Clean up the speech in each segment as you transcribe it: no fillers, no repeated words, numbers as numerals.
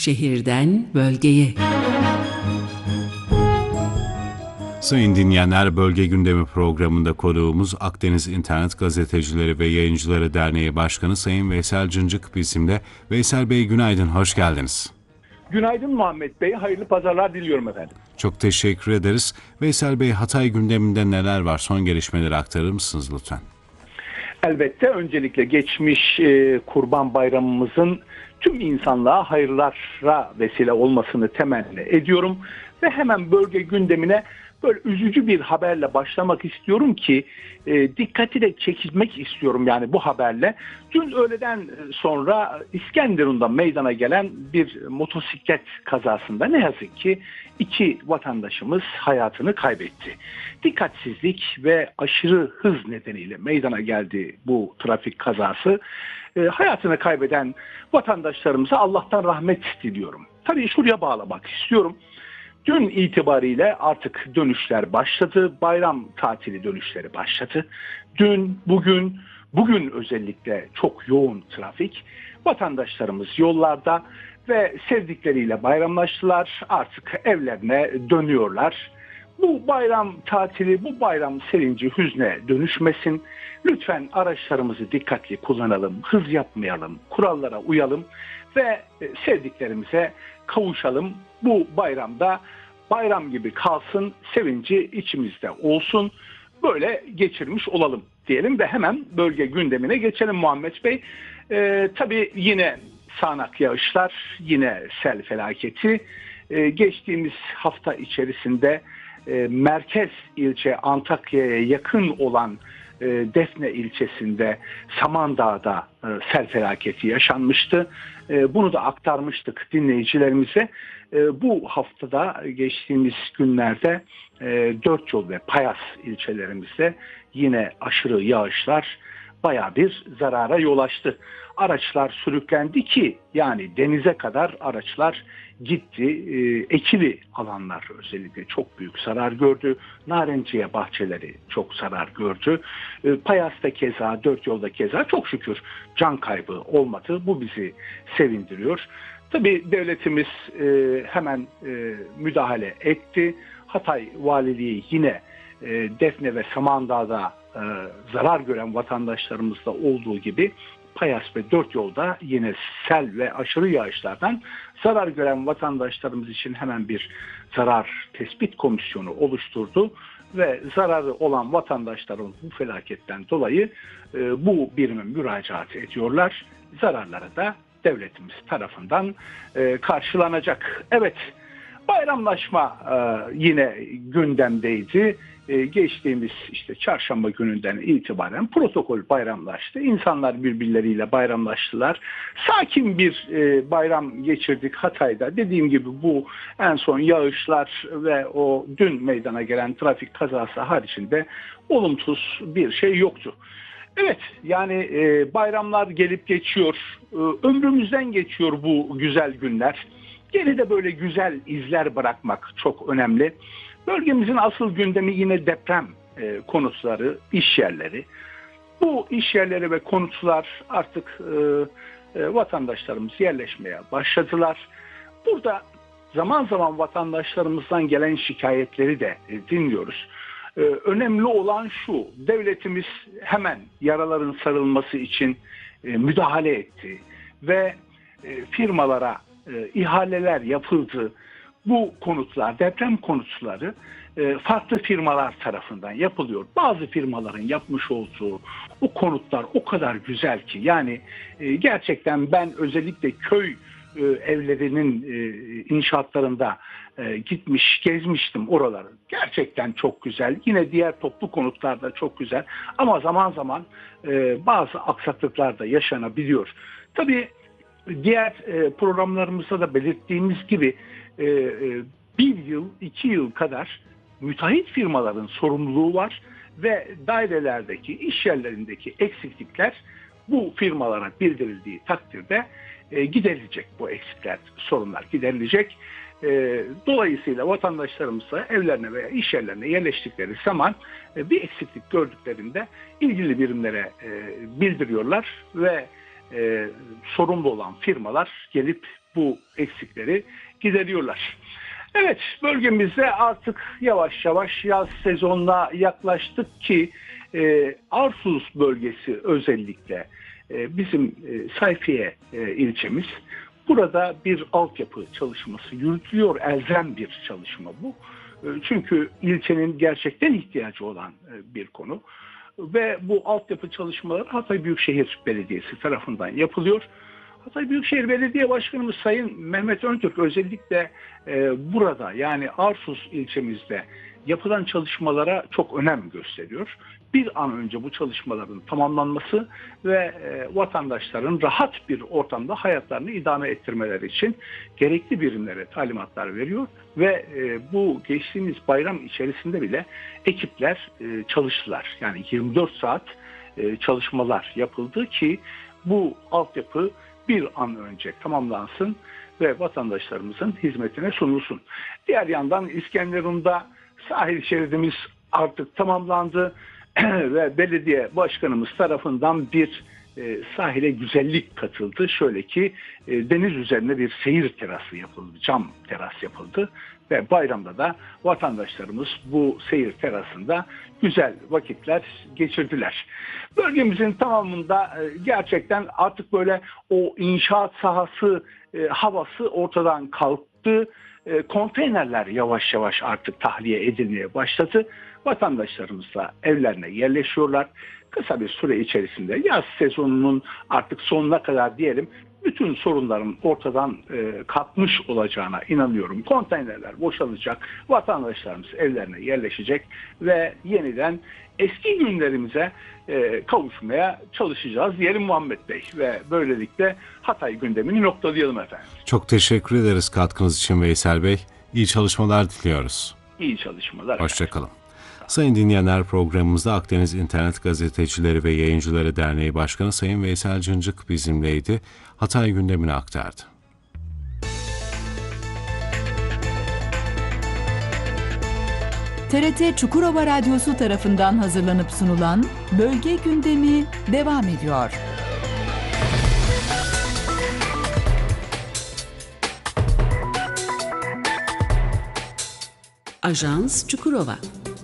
Şehirden bölgeye. Sayın dinleyenler, Bölge Gündemi programında konuğumuz Akdeniz İnternet Gazetecileri ve Yayıncıları Derneği Başkanı Sayın Veysel Cıncık bizimle. Veysel Bey, günaydın, hoş geldiniz. Günaydın Muhammed Bey, hayırlı pazarlar diliyorum efendim. Çok teşekkür ederiz. Veysel Bey, Hatay gündeminde neler var? Son gelişmeleri aktarır mısınız lütfen? Elbette öncelikle geçmiş Kurban Bayramımızın tüm insanlığa hayırlara vesile olmasını temenni ediyorum. Ve hemen bölge gündemine böyle üzücü bir haberle başlamak istiyorum ki dikkati de çekilmek istiyorum yani bu haberle. Dün öğleden sonra İskenderun'da meydana gelen bir motosiklet kazasında ne yazık ki 2 vatandaşımız hayatını kaybetti. Dikkatsizlik ve aşırı hız nedeniyle meydana geldi bu trafik kazası. Hayatını kaybeden vatandaşlarımıza Allah'tan rahmet diliyorum. Tabii şuraya bağlamak istiyorum. Dün itibariyle artık dönüşler başladı. Bayram tatili dönüşleri başladı. Dün, bugün özellikle çok yoğun trafik. Vatandaşlarımız yollarda ve sevdikleriyle bayramlaştılar. Artık evlerine dönüyorlar. Bu bayram tatili, bu bayram sevinci hüzne dönüşmesin. Lütfen araçlarımızı dikkatli kullanalım, hız yapmayalım, kurallara uyalım ve sevdiklerimize kavuşalım. Bu bayramda bayram gibi kalsın, sevinci içimizde olsun, böyle geçirmiş olalım diyelim ve hemen bölge gündemine geçelim Muhammed Bey. Tabii yine sağanak yağışlar, yine sel felaketi. Geçtiğimiz hafta içerisinde merkez ilçe Antakya'ya yakın olan Defne ilçesinde Samandağ'da sel felaketi yaşanmıştı. Bunu da aktarmıştık dinleyicilerimize. Bu haftada geçtiğimiz günlerde Dörtyol ve Payas ilçelerimizde yine aşırı yağışlar bayağı bir zarara yol açtı. Araçlar sürüklendi ki yani denize kadar araçlar gitti. Ekili alanlar özellikle çok büyük zarar gördü. Narenciye bahçeleri çok zarar gördü. Payas'ta keza, Dörtyol'da keza çok şükür can kaybı olmadı. Bu bizi sevindiriyor. Tabii devletimiz hemen müdahale etti. Hatay Valiliği yine Defne ve Samandağ'da zarar gören vatandaşlarımızda olduğu gibi Payas ve Dörtyol'da yine sel ve aşırı yağışlardan zarar gören vatandaşlarımız için hemen bir zarar tespit komisyonu oluşturdu ve zararı olan vatandaşların bu felaketten dolayı bu birime müracaat ediyorlar. Zararları da devletimiz tarafından karşılanacak. Evet, bayramlaşma yine gündemdeydi. Geçtiğimiz çarşamba gününden itibaren protokol bayramlaştı. İnsanlar birbirleriyle bayramlaştılar. Sakin bir bayram geçirdik Hatay'da. Dediğim gibi bu en son yağışlar ve o dün meydana gelen trafik kazası haricinde olumsuz bir şey yoktu. Evet, yani bayramlar gelip geçiyor. Ömrümüzden geçiyor bu güzel günler. Geride böyle güzel izler bırakmak çok önemli. Bölgemizin asıl gündemi yine deprem konutları, iş yerleri. Bu iş yerleri ve konutlar artık vatandaşlarımız yerleşmeye başladılar. Burada zaman zaman vatandaşlarımızdan gelen şikayetleri de dinliyoruz. Önemli olan şu, devletimiz hemen yaraların sarılması için müdahale etti ve firmalara ihaleler yapıldı. Bu konutlar, deprem konutları farklı firmalar tarafından yapılıyor. Bazı firmaların yapmış olduğu o konutlar o kadar güzel ki yani gerçekten ben özellikle köy evlerinin inşaatlarında gitmiş, gezmiştim oraları. Gerçekten çok güzel. Yine diğer toplu konutlar da çok güzel. Ama zaman zaman bazı aksaklıklar da yaşanabiliyor. Tabii diğer programlarımızda da belirttiğimiz gibi 1 yıl, 2 yıl kadar müteahhit firmaların sorumluluğu var ve dairelerdeki, iş yerlerindeki eksiklikler bu firmalara bildirildiği takdirde giderilecek, bu eksikler, sorunlar giderilecek. Dolayısıyla vatandaşlarımızla evlerine veya iş yerlerine yerleştikleri zaman bir eksiklik gördüklerinde ilgili birimlere bildiriyorlar ve sorumlu olan firmalar gelip bu eksikleri gideriyorlar. Evet, bölgemizde artık yavaş yavaş yaz sezonuna yaklaştık ki Arsuz bölgesi özellikle bizim Sayfiye ilçemiz, burada bir altyapı çalışması yürütülüyor. Elzem bir çalışma bu. Çünkü ilçenin gerçekten ihtiyacı olan bir konu. Ve bu altyapı çalışmaları Hatay Büyükşehir Belediyesi tarafından yapılıyor. Hatay Büyükşehir Belediye Başkanımız Sayın Mehmet Öntürk özellikle burada, yani Arsuz ilçemizde yapılan çalışmalara çok önem gösteriyor. Bir an önce bu çalışmaların tamamlanması ve vatandaşların rahat bir ortamda hayatlarını idame ettirmeleri için gerekli birimlere talimatlar veriyor ve bu geçtiğimiz bayram içerisinde bile ekipler çalıştılar. Yani 24 saat çalışmalar yapıldı ki bu altyapı bir an önce tamamlansın ve vatandaşlarımızın hizmetine sunulsun. Diğer yandan İskenderun'da sahil şeridimiz artık tamamlandı ve belediye başkanımız tarafından bir sahile güzellik katıldı. Şöyle ki deniz üzerine bir seyir terası yapıldı, cam teras yapıldı ve bayramda da vatandaşlarımız bu seyir terasında güzel vakitler geçirdiler. Bölgemizin tamamında gerçekten artık böyle o inşaat sahası havası ortadan kalktı. Konteynerler yavaş yavaş artık tahliye edilmeye başladı. Vatandaşlarımız da evlerine yerleşiyorlar. Kısa bir süre içerisinde yaz sezonunun artık sonuna kadar diyelim bütün sorunların ortadan kalkmış olacağına inanıyorum. Konteynerler boşalacak, vatandaşlarımız evlerine yerleşecek ve yeniden eski günlerimize kavuşmaya çalışacağız diyelim Muhammed Bey. Ve böylelikle Hatay gündemini noktalayalım efendim. Çok teşekkür ederiz katkınız için Veysel Bey. İyi çalışmalar diliyoruz. İyi çalışmalar. Hoşçakalın. Sayın dinleyenler, programımızda Akdeniz İnternet Gazetecileri ve Yayıncıları Derneği Başkanı Sayın Veysel Cıncık bizimleydi. Hatay gündemini aktardı. TRT Çukurova Radyosu tarafından hazırlanıp sunulan Bölge Gündemi devam ediyor. Ajans Çukurova.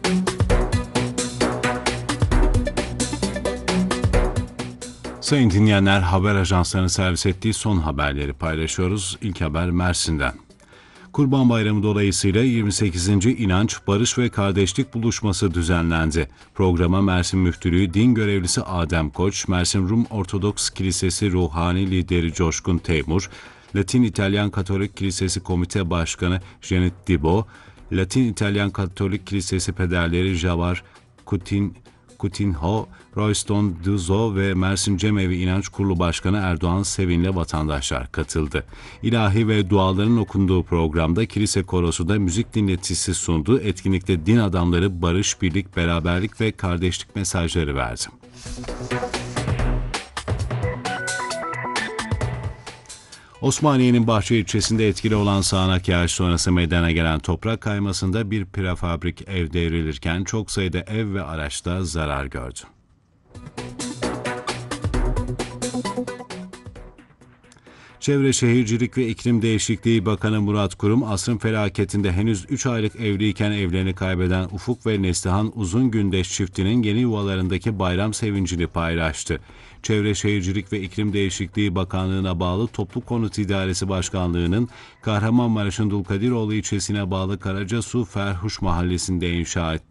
Sayın dinleyenler, haber ajanslarının servis ettiği son haberleri paylaşıyoruz. İlk haber Mersin'den. Kurban Bayramı dolayısıyla 28. İnanç, Barış ve Kardeşlik Buluşması düzenlendi. Programa Mersin Müftülüğü Din Görevlisi Adem Koç, Mersin Rum Ortodoks Kilisesi Ruhani Lideri Coşkun Teymur, Latin İtalyan Katolik Kilisesi Komite Başkanı Janet Dibo, Latin İtalyan Katolik Kilisesi Pederleri Javar Coutinho, Royston Duzo ve Mersin Cemevi İnanç Kurulu Başkanı Erdoğan Sevin'le vatandaşlar katıldı. İlahi ve duaların okunduğu programda kilise korosu da müzik dinletisi sundu. Etkinlikte din adamları barış, birlik, beraberlik ve kardeşlik mesajları verdi. Osmaniye'nin Bahçe ilçesinde etkili olan sağanak yağış sonrası meydana gelen toprak kaymasında bir prefabrik ev devrilirken çok sayıda ev ve araçta zarar gördü. Çevre Şehircilik ve İklim Değişikliği Bakanı Murat Kurum, asrın felaketinde henüz 3 aylık evliyken evlerini kaybeden Ufuk ve Neslihan Uzungündeş çiftinin yeni yuvalarındaki bayram sevincini paylaştı. Çevre Şehircilik ve İklim Değişikliği Bakanlığı'na bağlı Toplu Konut İdaresi Başkanlığı'nın Kahramanmaraş'ın Dulkadiroğlu ilçesine bağlı Karacasu Ferhuş Mahallesi'nde inşa ettiği